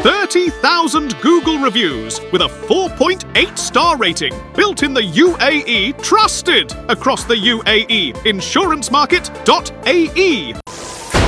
30,000 Google reviews with a 4.8-star rating. Built in the UAE, trusted across the UAE. Insurancemarket.ae